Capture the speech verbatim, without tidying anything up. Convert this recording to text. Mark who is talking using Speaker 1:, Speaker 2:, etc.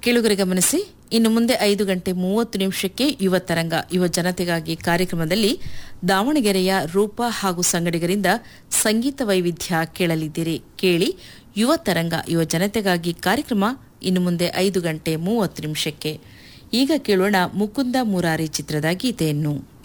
Speaker 1: ಕೇಳುಗರೆ ಗಮನಿಸಿ, ಇನ್ನು ಮುಂದೆ ಐದು ಗಂಟೆ ಮೂವತ್ತು ನಿಮಿಷಕ್ಕೆ ಯುವ ತರಂಗ ಯುವ ಜನತೆಗಾಗಿ ಕಾರ್ಯಕ್ರಮದಲ್ಲಿ ದಾವಣಗೆರೆಯ ರೂಪ ಹಾಗೂ ಸಂಗಡಿಗರಿಂದ ಸಂಗೀತ ವೈವಿಧ್ಯ ಕೇಳಲಿದ್ದೀರಿ. ಕೇಳಿ ಯುವ ತರಂಗ ಯುವ ಜನತೆಗಾಗಿ ಕಾರ್ಯಕ್ರಮ ಇನ್ನು ಮುಂದೆ ಐದು ಗಂಟೆ ಮೂವತ್ತು ನಿಮಿಷಕ್ಕೆ. ಈಗ ಕೇಳೋಣ ಮುಕುಂದ ಮುರಾರಿ ಚಿತ್ರದ ಗೀತೆಯನ್ನು.